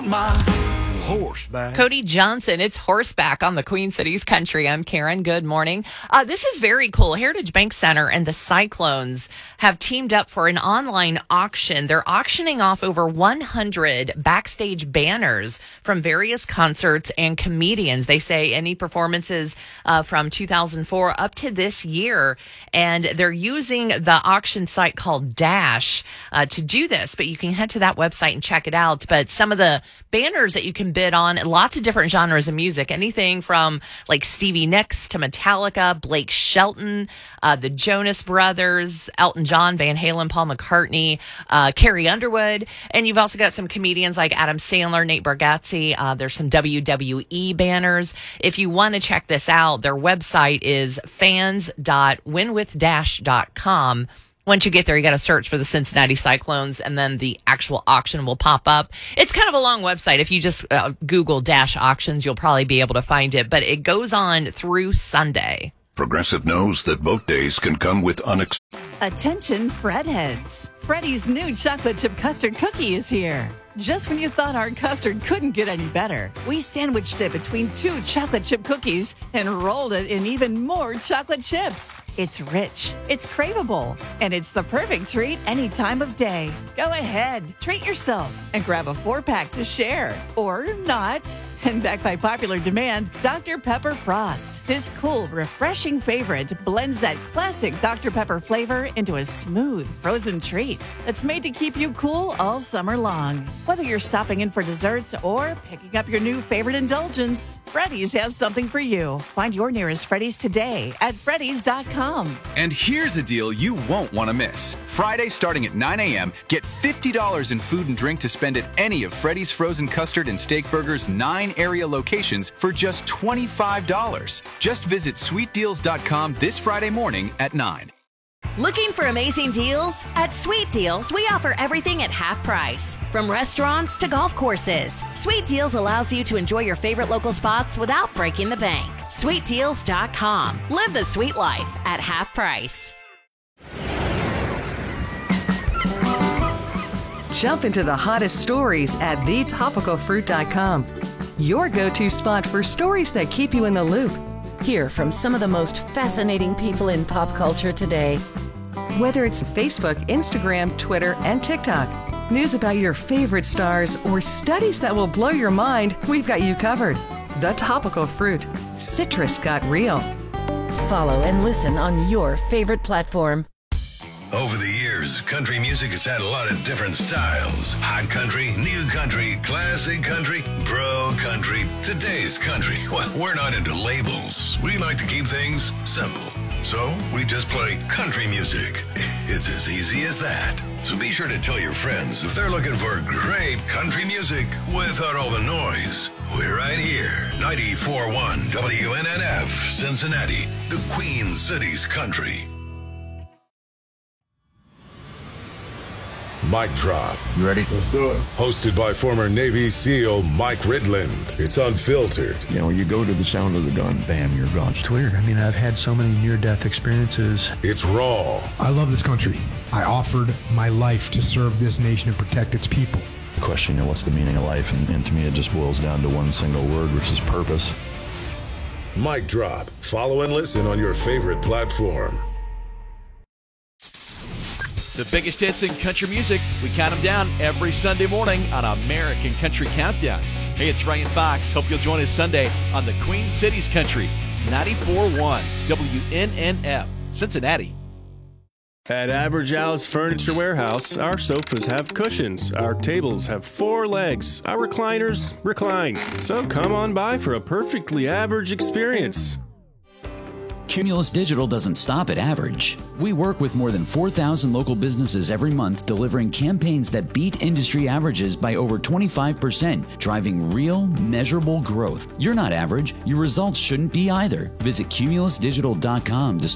want my horseback. Cody Johnson, it's horseback on the Queen Cities Country. I'm Karen. Good morning. This is very cool. Heritage Bank Center and the Cyclones have teamed up for an online auction. They're auctioning off over 100 backstage banners from various concerts and comedians. They say any performances from 2004 up to this year. And they're using the auction site called Dash to do this. But you can head to that website and check it out. But some of the banners that you can bid on, lots of different genres of music, anything from like Stevie Nicks to Metallica, Blake Shelton, the Jonas Brothers, Elton John, Van Halen, Paul McCartney, Carrie Underwood. And you've also got some comedians like Adam Sandler, Nate Bargatze. There's some WWE banners. If you want to check this out, their website is fans.winwithdash.com. Once you get there, you got to search for the Cincinnati Cyclones, and then the actual auction will pop up. It's kind of a long website. If you just Google Dash Auctions, you'll probably be able to find it, but it goes on through Sunday. Progressive knows that boat days can come with Attention, Fred heads. Freddy's new chocolate chip custard cookie is here. Just when you thought our custard couldn't get any better, we sandwiched it between 2 chocolate chip cookies and rolled it in even more chocolate chips. It's rich, it's craveable, and it's the perfect treat any time of day. Go ahead, treat yourself, and grab a 4-pack to share. Or not. And backed by popular demand, Dr. Pepper Frost. This cool, refreshing favorite blends that classic Dr. Pepper flavor into a smooth, frozen treat that's made to keep you cool all summer long. Whether you're stopping in for desserts or picking up your new favorite indulgence, Freddy's has something for you. Find your nearest Freddy's today at Freddy's.com. And here's a deal you won't want to miss. Friday starting at 9 a.m., get $50 in food and drink to spend at any of Freddy's Frozen Custard and Steak Burgers 9 area locations for just $25. Just visit sweetdeals.com this Friday morning at 9. Looking for amazing deals? At Sweet Deals, we offer everything at half price. From restaurants to golf courses, Sweet Deals allows you to enjoy your favorite local spots without breaking the bank. SweetDeals.com. Live the sweet life at half price. Jump into the hottest stories at thetopicalfruit.com. Your go-to spot for stories that keep you in the loop. Hear from some of the most fascinating people in pop culture today. Whether it's Facebook, Instagram, Twitter, and TikTok, news about your favorite stars, or studies that will blow your mind, we've got you covered. The Topical Fruit. Citrus got real. Follow and listen on your favorite platform. Over the years, country music has had a lot of different styles. Hot country, new country, classic country, bro country, today's country. Well, we're not into labels. We like to keep things simple. So we just play country music. It's as easy as that. So be sure to tell your friends if they're looking for great country music without all the noise. We're right here, 94.1 WNNF, Cincinnati, the Queen Cities Country. Mic Drop. You ready? Let's do it. Hosted by former Navy SEAL Mike Ridland. It's unfiltered. You know, you go to the sound of the gun, bam, you're gone. It's weird. I mean, I've had so many near-death experiences. It's raw. I love this country. I offered my life to serve this nation and protect its people. The question, you know, what's the meaning of life? And to me, it just boils down to one single word, which is purpose. Mic Drop. Follow and listen on your favorite platform. The biggest hits in country music, we count them down every Sunday morning on American Country Countdown. Hey, it's Ryan Fox. Hope you'll join us Sunday on the Queen Cities Country, 94.1 WNNF, Cincinnati. At Average Al's Furniture Warehouse, our sofas have cushions, our tables have 4 legs, our recliners recline. So come on by for a perfectly average experience. Cumulus Digital doesn't stop at average. We work with more than 4,000 local businesses every month, delivering campaigns that beat industry averages by over 25%, driving real, measurable growth. You're not average. Your results shouldn't be either. Visit cumulusdigital.com to